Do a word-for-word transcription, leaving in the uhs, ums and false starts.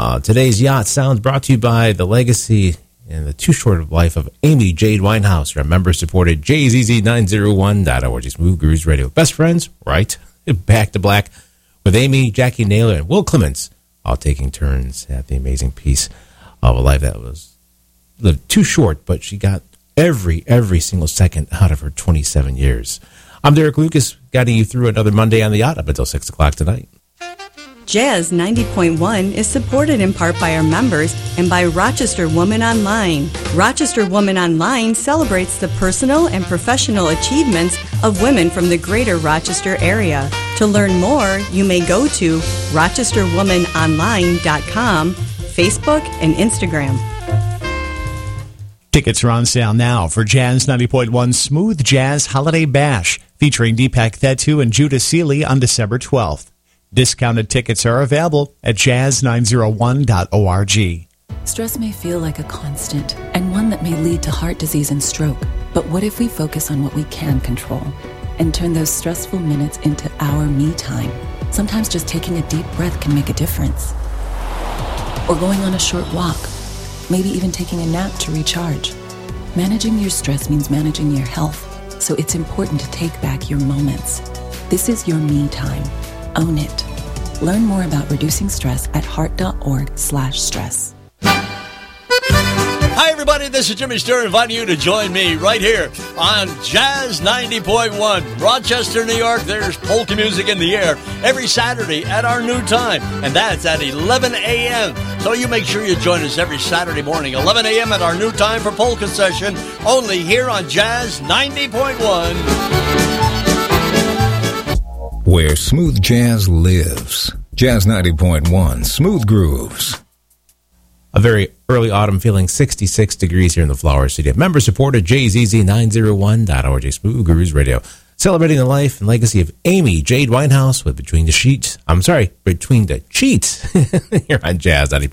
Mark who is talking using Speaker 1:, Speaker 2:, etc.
Speaker 1: Uh, today's Yacht Sounds brought to you by the legacy and the too short life of Amy Jade Winehouse, our member-supported J Z Z nine oh one dot org, Smooth Grooves Radio. Best friends, right? Back to black with Amy, Jackie Naylor, and Will Clements, all taking turns at the amazing piece of a life that was lived too short, but she got every, every single second out of her twenty-seven years. I'm Derek Lucas, guiding you through another Monday on the Yacht up until six o'clock tonight.
Speaker 2: Jazz ninety point one is supported in part by our members and by Rochester Woman Online. Rochester Woman Online celebrates the personal and professional achievements of women from the greater Rochester area. To learn more, you may go to rochester woman online dot com, Facebook, and Instagram.
Speaker 3: Tickets are on sale now for Jazz ninety point one Smooth Jazz Holiday Bash, featuring Deepak Thettu and Judah Seeley on December twelfth. Discounted tickets are available at jazz nine oh one dot org.
Speaker 4: Stress may feel like a constant, and one that may lead to heart disease and stroke. But what if we focus on what we can control and turn those stressful minutes into our me time? Sometimes just taking a deep breath can make a difference. Or going on a short walk, maybe even taking a nap to recharge. Managing your stress means managing your health, so it's important to take back your moments. This is your me time. Own it. Learn more about reducing stress at heart.org slash stress.
Speaker 5: Hi, everybody. This is Jimmy Stewart inviting you to join me right here on Jazz ninety point one. Rochester, New York, there's polka music in the air every Saturday at our new time, and that's at eleven a.m. So you make sure you join us every Saturday morning, eleven a.m. at our new time for polka session, only here on Jazz ninety point one.
Speaker 6: Where smooth jazz lives. Jazz ninety point one, Smooth Grooves.
Speaker 1: A very early autumn feeling, sixty-six degrees here in the Flower City. Member supported J Z Z nine oh one dot org, Smooth Grooves Radio. Celebrating the life and legacy of Amy Jade Winehouse with Between the Sheets. I'm sorry, Between the Cheats here on Jazz ninety point one.